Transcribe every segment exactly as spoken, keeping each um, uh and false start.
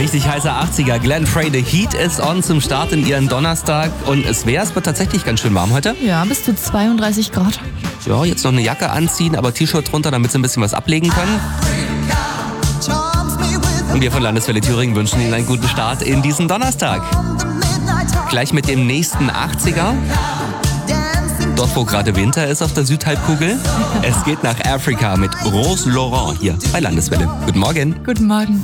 richtig heißer achtziger. Glenn Frey, The Heat is on zum Start in ihren Donnerstag. Und es wäre, es wird tatsächlich ganz schön warm heute. Ja, bis zu zweiunddreißig Grad. Ja, jetzt noch eine Jacke anziehen, aber T-Shirt drunter, damit sie ein bisschen was ablegen können. Und wir von Landeswelle Thüringen wünschen Ihnen einen guten Start in diesen Donnerstag. Gleich mit dem nächsten achtziger. Dort, wo gerade Winter ist auf der Südhalbkugel. Es geht nach Afrika mit Rose Laurent hier bei Landeswelle. Guten Morgen. Guten Morgen.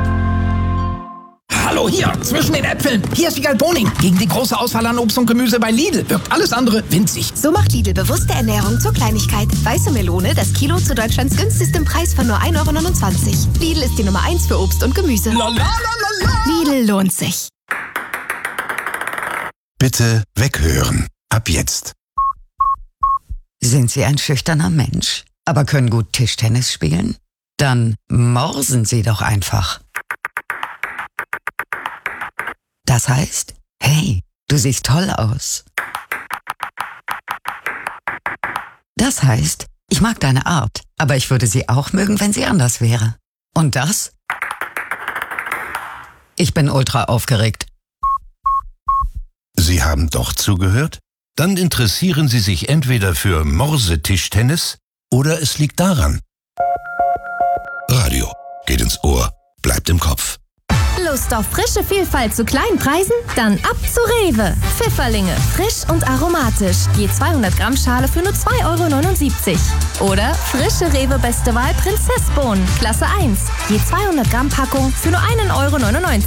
Hallo hier, zwischen den Äpfeln. Hier ist Wiegald Boning. Gegen die große Auswahl an Obst und Gemüse bei Lidl wirkt alles andere winzig. So macht Lidl bewusste Ernährung zur Kleinigkeit. Weiße Melone, das Kilo zu Deutschlands günstigstem Preis von nur ein Euro neunundzwanzig. Lidl ist die Nummer eins für Obst und Gemüse. La, la, la, la, la. Lidl lohnt sich. Bitte weghören. Ab jetzt. Sind Sie ein schüchterner Mensch, aber können gut Tischtennis spielen? Dann morsen Sie doch einfach. Das heißt, hey, du siehst toll aus. Das heißt, ich mag deine Art, aber ich würde sie auch mögen, wenn sie anders wäre. Und das? Ich bin ultra aufgeregt. Sie haben doch zugehört? Dann interessieren Sie sich entweder für Morsetischtennis oder es liegt daran. Radio geht ins Ohr, bleibt im Kopf. Lust auf frische Vielfalt zu kleinen Preisen? Dann ab zu Rewe. Pfifferlinge, frisch und aromatisch. Je zweihundert Gramm Schale für nur zwei Euro neunundsiebzig. Oder frische Rewe Beste Wahl Prinzessbohnen, Klasse eins. Je zweihundert Gramm Packung für nur ein Euro neunundneunzig.